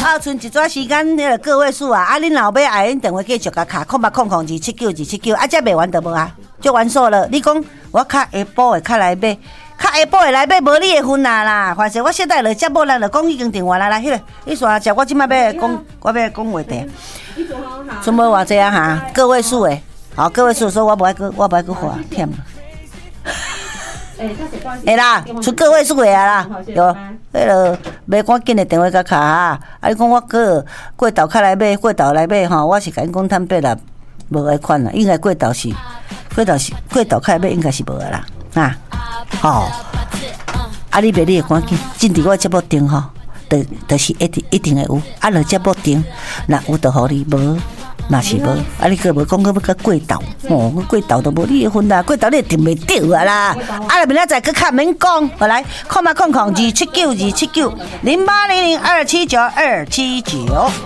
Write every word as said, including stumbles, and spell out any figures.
啊，剩一段时间迄个个位数啊，啊，恁老爸爱恁电话继续甲卡，空八空空二七九二七九，啊，才卖完就无啊，就完数了。你讲我较下晡的较来买，较下晡的来买，无你的份啊啦。反正我现在落节目，咱就讲已经电话来来，迄个，你说只我即摆要讲，我要讲话题。剩无偌济啊哈，个位数的，好个位数，所以我无爱去，我无爱去花，忝。会啦，出个位数的啊啦，有，迄个买赶紧的电话甲卡啊！啊，你讲我过过头较来买，过头来买吼，我是甲因讲坦白啦，无迄款啦，应该过头是过头是过头较来买，应该是无啦，啊，吼，啊，你买你会赶紧，进伫我节目顶吼，就就是一定一定会有，啊，落节目顶，若有就互你，无。嘛是无，啊！你个无讲，佮要佮过头，哦，过头都无你的份啦，过头你定袂着啊啦！啊，明仔载佮较免讲，好来，空嘛空空二七九二七九零八零零二七九二七九。